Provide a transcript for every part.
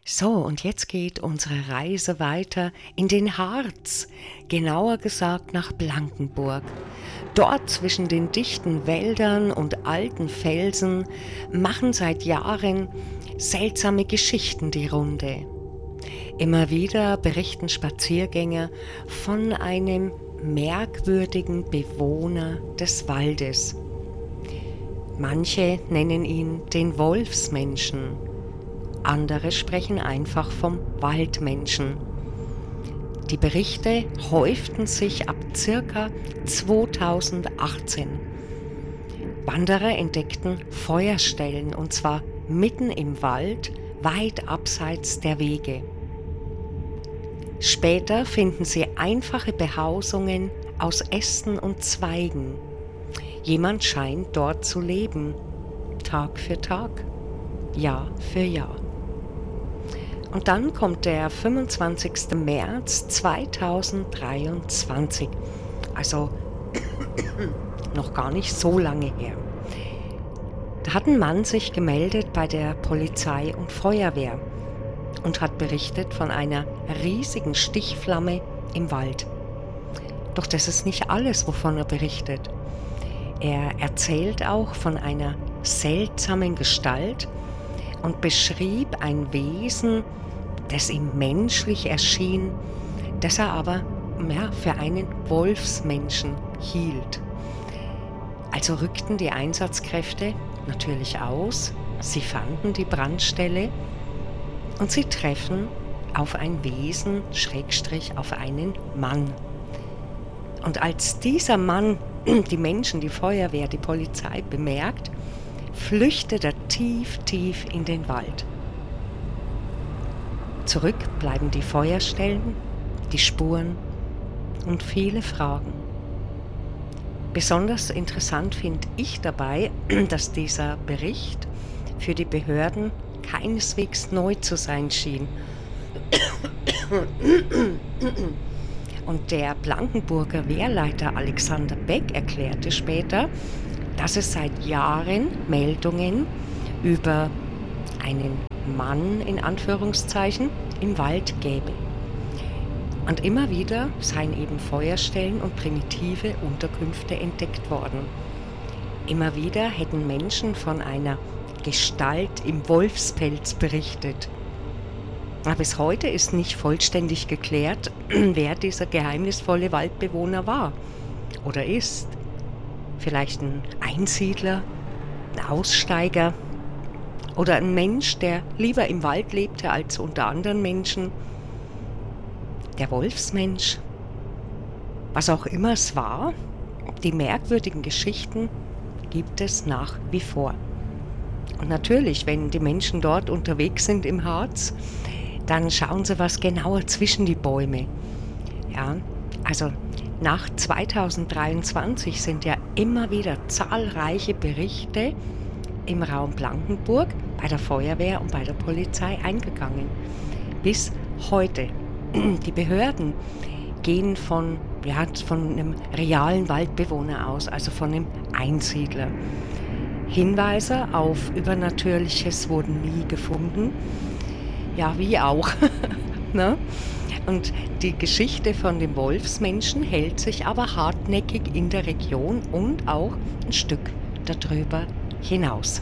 So, und jetzt geht unsere Reise weiter in den Harz, genauer gesagt nach Blankenburg. Dort zwischen den dichten Wäldern und alten Felsen machen seit Jahren seltsame Geschichten die Runde. Immer wieder berichten Spaziergänger von einem merkwürdigen Bewohner des Waldes. Manche nennen ihn den Wolfsmenschen. Andere sprechen einfach vom Waldmenschen. Die Berichte häuften sich ab ca. 2018. Wanderer entdeckten Feuerstellen, und zwar mitten im Wald, weit abseits der Wege. Später finden sie einfache Behausungen aus Ästen und Zweigen. Jemand scheint dort zu leben, Tag für Tag, Jahr für Jahr. Und dann kommt der 25. März 2023, also noch gar nicht so lange her. Da hat ein Mann sich gemeldet bei der Polizei und Feuerwehr und hat berichtet von einer riesigen Stichflamme im Wald. Doch das ist nicht alles, wovon er berichtet. Er erzählt auch von einer seltsamen Gestalt und beschrieb ein Wesen, das ihm menschlich erschien, das er aber für einen Wolfsmenschen hielt. Also rückten die Einsatzkräfte natürlich aus, sie fanden die Brandstelle und sie treffen auf ein Wesen, / auf einen Mann. Und als dieser Mann die Menschen, die Feuerwehr, die Polizei bemerkt, flüchtet er tief in den Wald. Zurück bleiben die Feuerstellen, die Spuren und viele Fragen. Besonders interessant finde ich dabei, dass dieser Bericht für die Behörden keineswegs neu zu sein schien. Und der Blankenburger Wehrleiter Alexander Beck erklärte später, dass es seit Jahren Meldungen über einen Mann in Anführungszeichen im Wald gäbe. Und immer wieder seien eben Feuerstellen und primitive Unterkünfte entdeckt worden. Immer wieder hätten Menschen von einer Gestalt im Wolfspelz berichtet. Aber bis heute ist nicht vollständig geklärt, wer dieser geheimnisvolle Waldbewohner war oder ist. Vielleicht ein Einsiedler, ein Aussteiger oder ein Mensch, der lieber im Wald lebte als unter anderen Menschen. Der Wolfsmensch, was auch immer es war, die merkwürdigen Geschichten gibt es nach wie vor. Und natürlich, wenn die Menschen dort unterwegs sind im Harz, dann schauen sie was genauer zwischen die Bäume. Ja, also nach 2023 sind ja immer wieder zahlreiche Berichte im Raum Blankenburg bei der Feuerwehr und bei der Polizei eingegangen. Bis heute. Die Behörden gehen von einem realen Waldbewohner aus, also von einem Einsiedler. Hinweise auf Übernatürliches wurden nie gefunden. Ja, wie auch. Ne? Und die Geschichte von dem Wolfsmenschen hält sich aber hartnäckig in der Region und auch ein Stück darüber hinaus.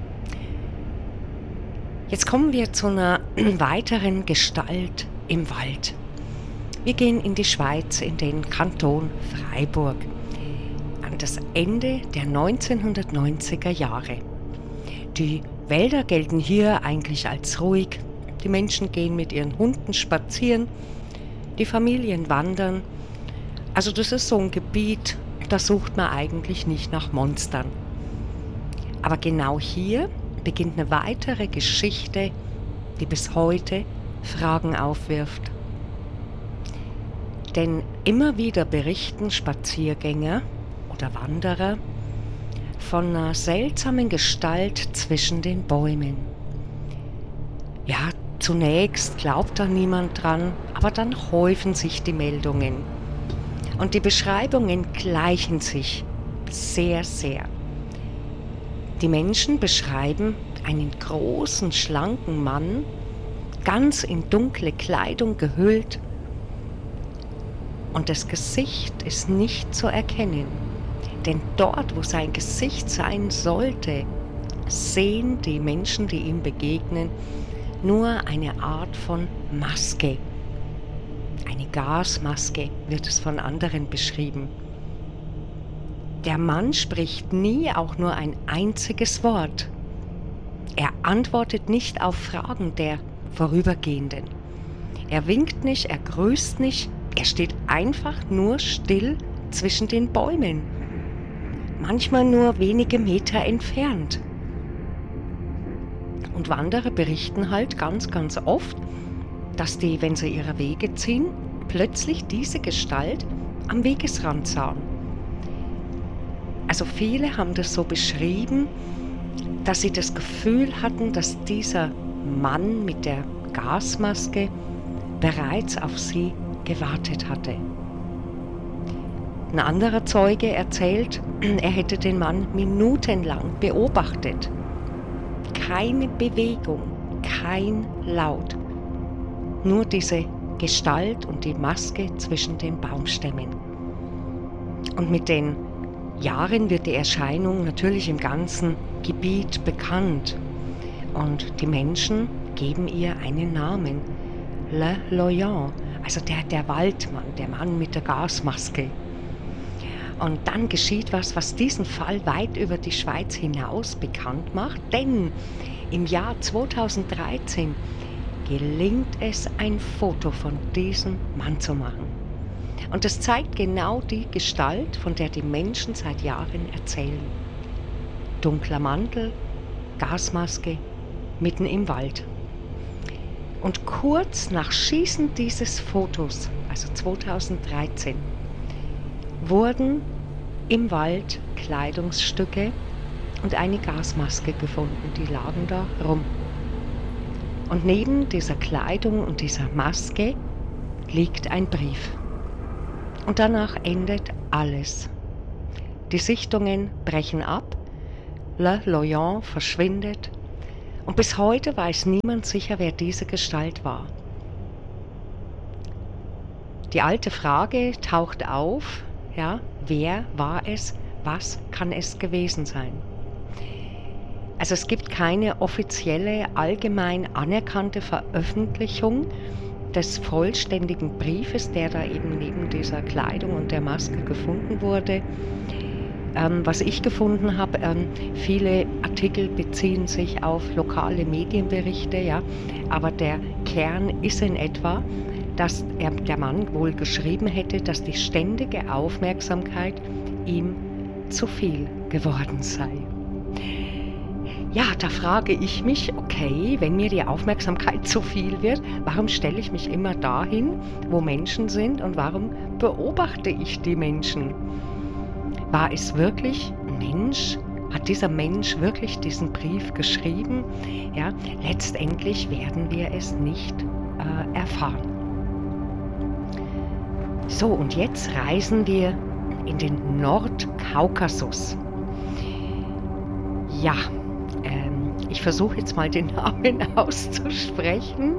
Jetzt kommen wir zu einer weiteren Gestalt im Wald. Wir gehen in die Schweiz, in den Kanton Freiburg, an das Ende der 1990er Jahre. Die Wälder gelten hier eigentlich als ruhig. Die Menschen gehen mit ihren Hunden spazieren, die Familien wandern. Also das ist so ein Gebiet, da sucht man eigentlich nicht nach Monstern. Aber genau hier beginnt eine weitere Geschichte, die bis heute Fragen aufwirft. Denn immer wieder berichten Spaziergänger oder Wanderer von einer seltsamen Gestalt zwischen den Bäumen. Ja, zunächst glaubt da niemand dran, aber dann häufen sich die Meldungen. Und die Beschreibungen gleichen sich sehr, sehr. Die Menschen beschreiben einen großen, schlanken Mann, ganz in dunkle Kleidung gehüllt, und das Gesicht ist nicht zu erkennen, denn dort, wo sein Gesicht sein sollte, sehen die Menschen, die ihm begegnen, nur eine Art von Maske. Eine Gasmaske wird es von anderen beschrieben. Der Mann spricht nie auch nur ein einziges Wort. Er antwortet nicht auf Fragen der Vorübergehenden. Er winkt nicht, er grüßt nicht, er steht einfach nur still zwischen den Bäumen, manchmal nur wenige Meter entfernt. Und Wanderer berichten halt ganz, ganz oft, dass die, wenn sie ihre Wege ziehen, plötzlich diese Gestalt am Wegesrand sahen. Also viele haben das so beschrieben, dass sie das Gefühl hatten, dass dieser Mann mit der Gasmaske bereits auf sie gewartet hatte. Ein anderer Zeuge erzählt, er hätte den Mann minutenlang beobachtet. Keine Bewegung, kein Laut, nur diese Gestalt und die Maske zwischen den Baumstämmen. Und mit den Jahren wird die Erscheinung natürlich im ganzen Gebiet bekannt und die Menschen geben ihr einen Namen, Le Loyant, also der Waldmann, der Mann mit der Gasmaske. Und dann geschieht was diesen Fall weit über die Schweiz hinaus bekannt macht, denn im Jahr 2013 gelingt es, ein Foto von diesem Mann zu machen. Und das zeigt genau die Gestalt, von der die Menschen seit Jahren erzählen. Dunkler Mantel, Gasmaske, mitten im Wald. Und kurz nach Schießen dieses Fotos, also 2013, wurden im Wald Kleidungsstücke und eine Gasmaske gefunden, die lagen da rum. Und neben dieser Kleidung und dieser Maske liegt ein Brief. Und danach endet alles. Die Sichtungen brechen ab, Le Loyant verschwindet und bis heute weiß niemand sicher, wer diese Gestalt war. Die alte Frage taucht auf, ja, wer war es, was kann es gewesen sein? Also es gibt keine offizielle, allgemein anerkannte Veröffentlichung des vollständigen Briefes, der da eben neben dieser Kleidung und der Maske gefunden wurde. Was ich gefunden habe, viele Artikel beziehen sich auf lokale Medienberichte, ja, aber der Kern ist in etwa, dass der Mann wohl geschrieben hätte, dass die ständige Aufmerksamkeit ihm zu viel geworden sei. Ja, da frage ich mich, okay, wenn mir die Aufmerksamkeit zu viel wird, warum stelle ich mich immer dahin, wo Menschen sind und warum beobachte ich die Menschen? War es wirklich ein Mensch? Hat dieser Mensch wirklich diesen Brief geschrieben? Ja, letztendlich werden wir es nicht erfahren. So, und jetzt reisen wir in den Nordkaukasus. Ja, ich versuche jetzt mal den Namen auszusprechen.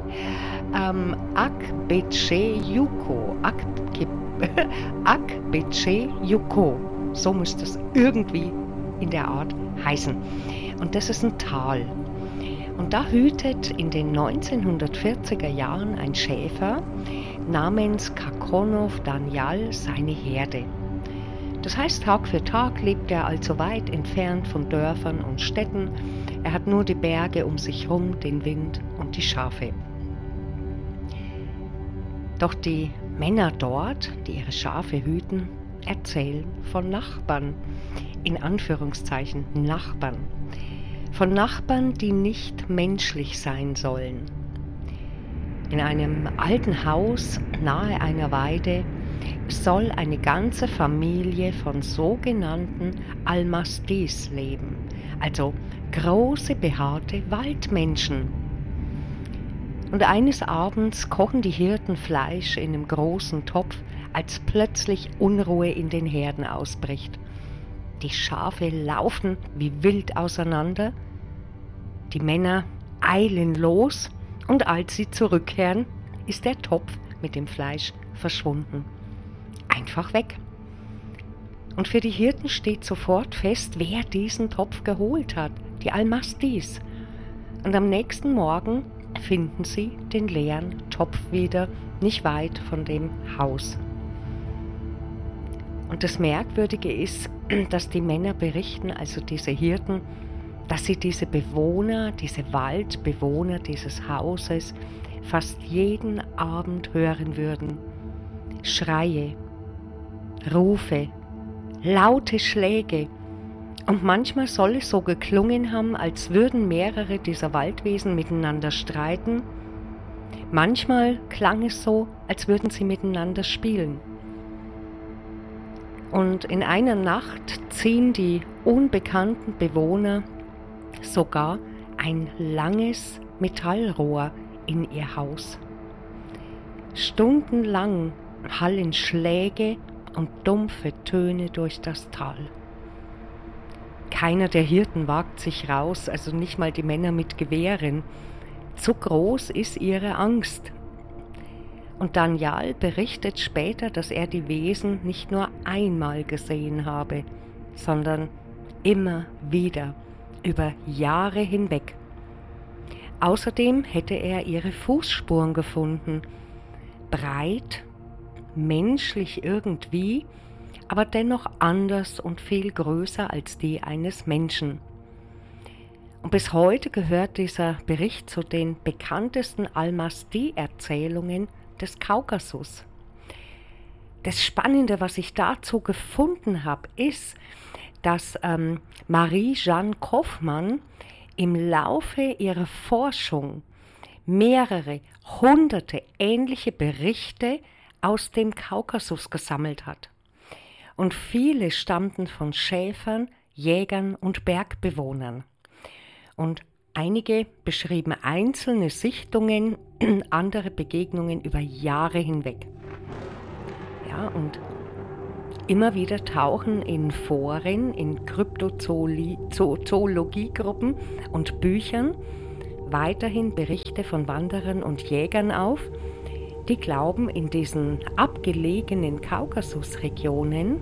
Akbetcheyuko. Akbetcheyuko. So müsste es irgendwie in der Art heißen. Und das ist ein Tal. Und da hütet in den 1940er Jahren ein Schäfer namens Kakonov Danial seine Herde. Das heißt, Tag für Tag lebt er allzu weit entfernt von Dörfern und Städten. Er hat nur die Berge um sich herum, den Wind und die Schafe. Doch die Männer dort, die ihre Schafe hüten, erzählen von Nachbarn, in Anführungszeichen Nachbarn. Von Nachbarn, die nicht menschlich sein sollen. In einem alten Haus nahe einer Weide soll eine ganze Familie von sogenannten Almastis leben, also große behaarte Waldmenschen. Und eines Abends kochen die Hirten Fleisch in einem großen Topf, als plötzlich Unruhe in den Herden ausbricht. Die Schafe laufen wie wild auseinander, die Männer eilen los Und als sie zurückkehren, ist der Topf mit dem Fleisch verschwunden. Einfach weg. Und für die Hirten steht sofort fest, wer diesen Topf geholt hat, die Almastis. Und am nächsten Morgen finden sie den leeren Topf wieder, nicht weit von dem Haus. Und das Merkwürdige ist, dass die Männer berichten, also diese Hirten, dass sie diese Bewohner, diese Waldbewohner dieses Hauses fast jeden Abend hören würden. Schreie, Rufe, laute Schläge. Und manchmal soll es so geklungen haben, als würden mehrere dieser Waldwesen miteinander streiten. Manchmal klang es so, als würden sie miteinander spielen. Und in einer Nacht ziehen die unbekannten Bewohner sogar ein langes Metallrohr in ihr Haus. Stundenlang hallen Schläge und dumpfe Töne durch das Tal. Keiner der Hirten wagt sich raus, also nicht mal die Männer mit Gewehren. Zu groß ist ihre Angst. Und Daniel berichtet später, dass er die Wesen nicht nur einmal gesehen habe, sondern immer wieder, über Jahre hinweg. Außerdem hätte er ihre Fußspuren gefunden, breit, menschlich irgendwie, aber dennoch anders und viel größer als die eines Menschen. Und bis heute gehört dieser Bericht zu den bekanntesten Almasti-Erzählungen des Kaukasus. Das Spannende, was ich dazu gefunden habe, ist, dass Marie-Jeanne Kaufmann im Laufe ihrer Forschung mehrere hunderte ähnliche Berichte aus dem Kaukasus gesammelt hat. Und viele stammten von Schäfern, Jägern und Bergbewohnern. Und einige beschrieben einzelne Sichtungen, andere Begegnungen über Jahre hinweg. Ja, und immer wieder tauchen in Foren, in Kryptozoologiegruppen und Büchern weiterhin Berichte von Wanderern und Jägern auf, die glauben, in diesen abgelegenen Kaukasusregionen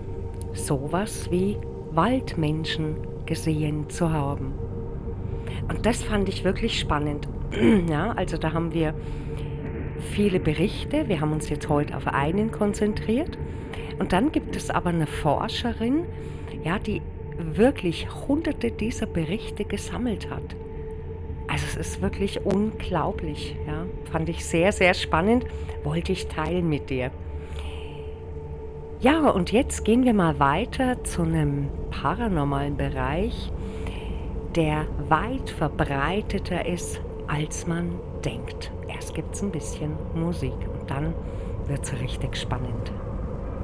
sowas wie Waldmenschen gesehen zu haben. Und das fand ich wirklich spannend. Ja, also da haben wir viele Berichte, wir haben uns jetzt heute auf einen konzentriert. Und dann gibt es aber eine Forscherin, ja, die wirklich hunderte dieser Berichte gesammelt hat. Also es ist wirklich unglaublich, ja. Fand ich sehr, sehr spannend, wollte ich teilen mit dir. Ja, und jetzt gehen wir mal weiter zu einem paranormalen Bereich, der weit verbreiteter ist, als man denkt. Erst gibt es ein bisschen Musik und dann wird es richtig spannend.